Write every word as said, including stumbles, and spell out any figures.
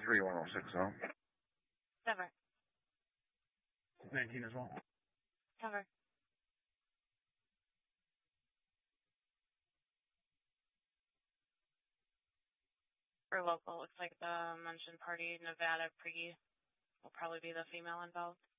three one oh six oh. Cover. nineteen as well. Cover. For local, looks like the mentioned party, Nevada Pre, will probably be the female involved.